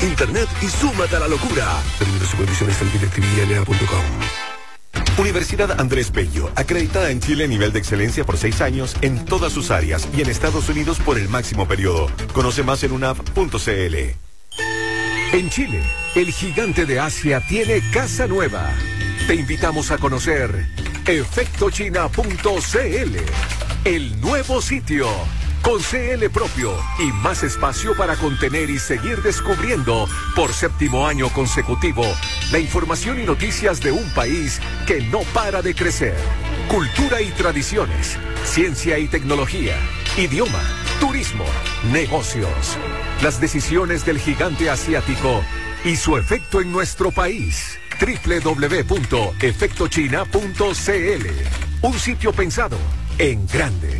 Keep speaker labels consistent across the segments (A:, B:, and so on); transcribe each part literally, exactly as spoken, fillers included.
A: internet y súmate a la locura. Términos y condiciones en directividad punto com. Universidad Andrés Bello, acreditada en Chile a nivel de excelencia por seis años en todas sus áreas y en Estados Unidos por el máximo periodo. Conoce más en unaf punto c l. En Chile, el gigante de Asia tiene casa nueva. Te invitamos a conocer efecto china punto c l, el nuevo sitio, con C L propio y más espacio para contener y seguir descubriendo por séptimo año consecutivo la información y noticias de un país que no para de crecer. Cultura y tradiciones, ciencia y tecnología, idioma, turismo, negocios. Las decisiones del gigante asiático y su efecto en nuestro país. doble u doble u doble u punto efecto china punto c l. Un sitio pensado en grande.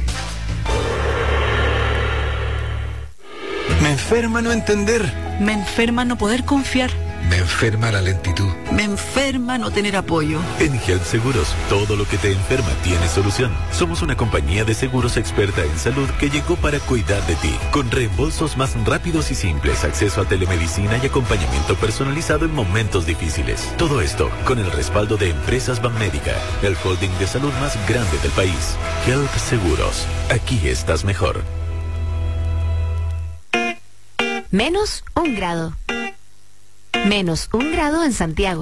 B: Me enferma no entender.
C: Me enferma no poder confiar.
B: Me enferma la lentitud.
C: Me enferma no tener apoyo.
D: En Health Seguros, todo lo que te enferma tiene solución. Somos una compañía de seguros experta en salud que llegó para cuidar de ti, con reembolsos más rápidos y simples, acceso a telemedicina y acompañamiento personalizado en momentos difíciles. Todo esto con el respaldo de Empresas Banmédica, el holding de salud más grande del país. Health Seguros, aquí estás mejor.
E: Menos un grado. Menos un grado en Santiago.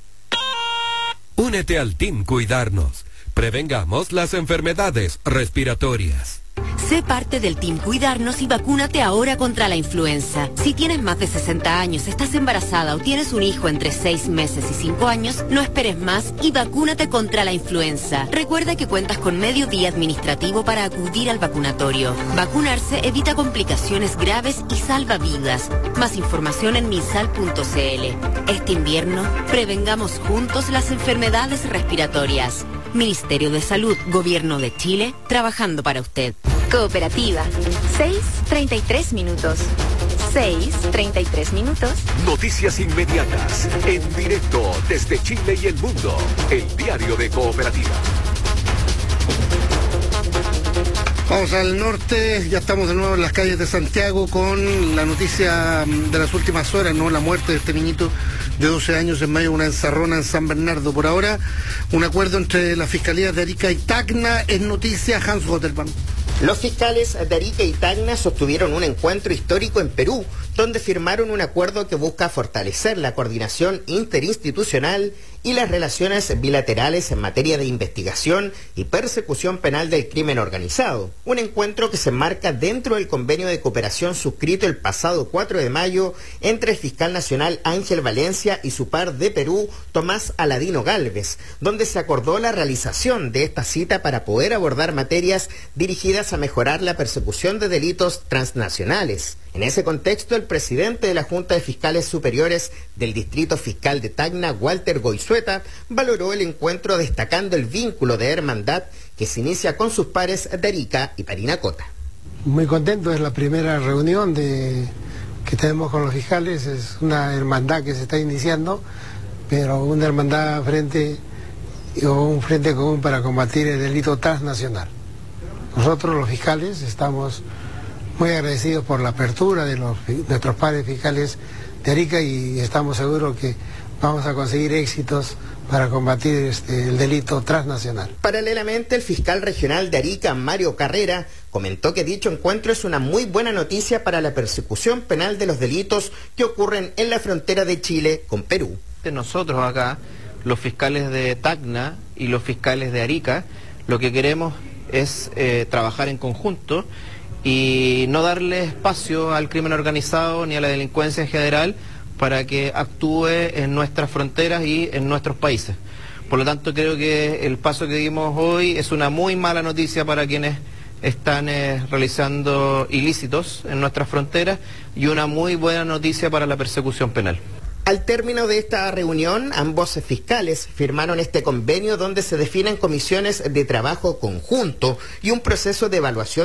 F: Únete al Team Cuidarnos. Prevengamos las enfermedades respiratorias.
G: Sé parte del Team Cuidarnos y vacúnate ahora contra la influenza. Si tienes más de sesenta años, estás embarazada o tienes un hijo entre seis meses y cinco años, no esperes más y vacúnate contra la influenza. Recuerda que cuentas con medio día administrativo para acudir al vacunatorio. Vacunarse evita complicaciones graves y salva vidas. Más información en minsal punto c l. Este invierno, prevengamos juntos las enfermedades respiratorias. Ministerio de Salud, Gobierno de Chile, trabajando para usted.
E: Cooperativa. seis treinta y tres minutos. seis treinta y tres minutos.
A: Noticias inmediatas, en directo desde Chile y el mundo. El diario de Cooperativa.
H: Vamos al norte, ya estamos de nuevo en las calles de Santiago con la noticia de las últimas horas, ¿no? La muerte de este niñito de doce años en medio de una encerrona en San Bernardo. Por ahora, un acuerdo entre las fiscalías de Arica y Tacna es noticia. Hans Gotterman.
I: Los fiscales de Arica y Tacna sostuvieron un encuentro histórico en Perú, donde firmaron un acuerdo que busca fortalecer la coordinación interinstitucional y las relaciones bilaterales en materia de investigación y persecución penal del crimen organizado. Un encuentro que se enmarca dentro del convenio de cooperación suscrito el pasado cuatro de mayo entre el fiscal nacional Ángel Valencia y su par de Perú, Tomás Aladino Gálvez, donde se acordó la realización de esta cita para poder abordar materias dirigidas a mejorar la persecución de delitos transnacionales. En ese contexto, el presidente de la Junta de Fiscales Superiores del Distrito Fiscal de Tacna, Walter Goizueta, valoró el encuentro destacando el vínculo de hermandad que se inicia con sus pares de Arica y Parinacota.
J: Muy contento, es la primera reunión de, que tenemos con los fiscales, es una hermandad que se está iniciando, pero una hermandad frente o un frente común para combatir el delito transnacional. Nosotros los fiscales estamos muy agradecidos por la apertura de los, nuestros pares fiscales de Arica y estamos seguros que vamos a conseguir éxitos para combatir este, el delito transnacional.
I: Paralelamente, el fiscal regional de Arica, Mario Carrera, comentó que dicho encuentro es una muy buena noticia para la persecución penal de los delitos que ocurren en la frontera de Chile con Perú.
K: Nosotros acá, los fiscales de Tacna y los fiscales de Arica, lo que queremos es eh, trabajar en conjunto y no darle espacio al crimen organizado ni a la delincuencia en general para que actúe en nuestras fronteras y en nuestros países. Por lo tanto, creo que el paso que dimos hoy es una muy mala noticia para quienes están eh, realizando ilícitos en nuestras fronteras y una muy buena noticia para la persecución penal.
I: Al término de esta reunión, ambos fiscales firmaron este convenio donde se definen comisiones de trabajo conjunto y un proceso de evaluación